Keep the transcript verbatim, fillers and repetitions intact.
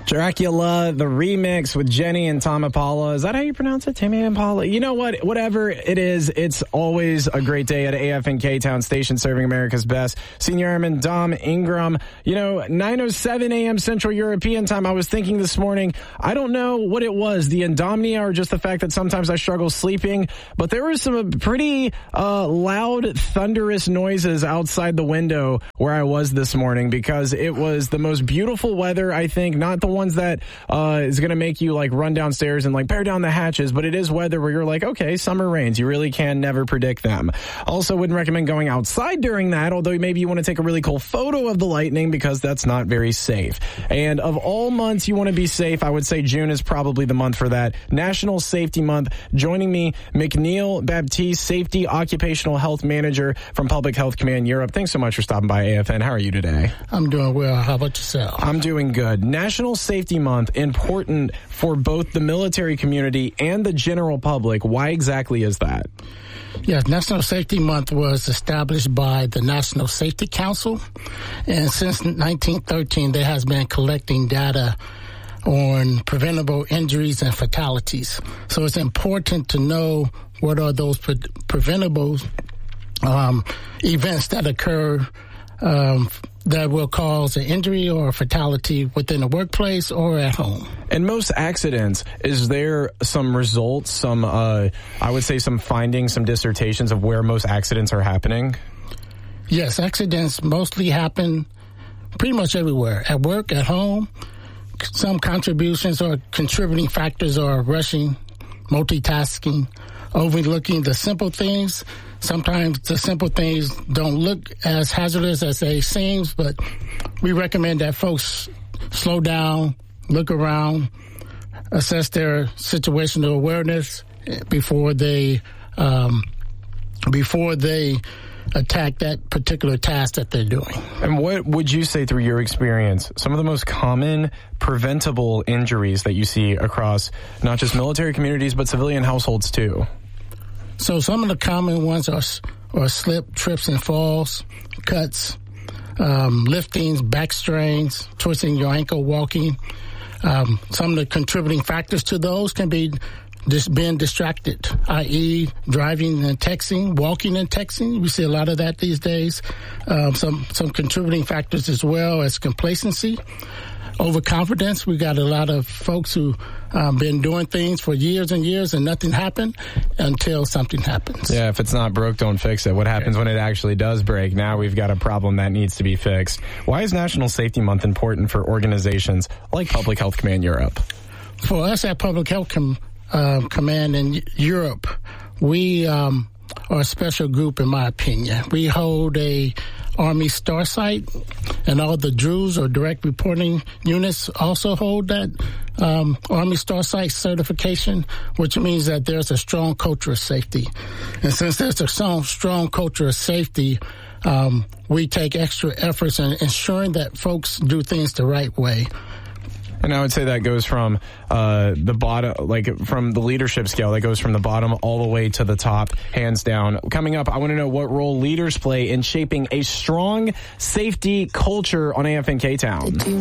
Dracula, the remix with Jenny and Tom Impala. Is that how you pronounce it? Timmy Impala? You know what? Whatever it is, it's always a great day at A F N K-Town station serving America's best. Senior Airman Dom Ingram. You know, nine oh seven a.m. Central European time. I was thinking this morning, I don't know what it was, the insomnia or just the fact that sometimes I struggle sleeping, but there were some pretty uh, loud, thunderous noises outside the window where I was this morning because it was the most beautiful weather, I think, not the ones that uh, is going to make you like run downstairs and like bear down the hatches, but it is weather where you're like, okay, summer rains. You really can never predict them. Also wouldn't recommend going outside during that, although maybe you want to take a really cool photo of the lightning because that's not very safe. And of all months you want to be safe, I would say June is probably the month for that. National Safety Month. Joining me, McNeil Baptiste, Safety Occupational Health Manager from Public Health Command Europe. Thanks so much for stopping by A F N. How are you today? I'm doing well. How about yourself? I'm doing good. National Safety Month, important for both the military community and the general public. Why exactly is that? Yes, National Safety Month was established by the National Safety Council, and since nineteen thirteen, there has been collecting data on preventable injuries and fatalities. So it's important to know what are those pre- preventable um, events that occur um, that will cause an injury or a fatality within the workplace or at home. And most accidents, is there some results, some, uh, I would say some findings, some dissertations of where most accidents are happening? Yes, accidents mostly happen pretty much everywhere. At work, at home. Some contributions or contributing factors are rushing, multitasking, overlooking the simple things. Sometimes the simple things don't look as hazardous as they seem, but we recommend that folks slow down, look around, assess their situational awareness before they um, before they attack that particular task that they're doing. And what would you say through your experience, some of the most common preventable injuries that you see across not just military communities, but civilian households too? So some of the common ones are, are slip, trips and falls, cuts, um, liftings, back strains, twisting your ankle, walking. Um, some of the contributing factors to those can be just being distracted, that is driving and texting, walking and texting. We see a lot of that these days. Um, some some contributing factors as well as complacency, overconfidence. We got a lot of folks who um, been doing things for years and years and nothing happened until something happens. Yeah, if it's not broke, don't fix it. What happens when it actually does break? Now we've got a problem that needs to be fixed. Why is National Safety Month important for organizations like Public Health Command Europe? For us at Public Health Com- uh, Command in Europe, we um, are a special group, in my opinion. We hold a Army Star Site, and all the D R Us, or direct reporting units, also hold that um, Army Star Site certification, which means that there's a strong culture of safety. And since there's a strong, strong culture of safety, um, we take extra efforts in ensuring that folks do things the right way. And I would say that goes from uh, the bottom, like from the leadership scale, that goes from the bottom all the way to the top, hands down. Coming up, I want to know what role leaders play in shaping a strong safety culture on A F N K-Town.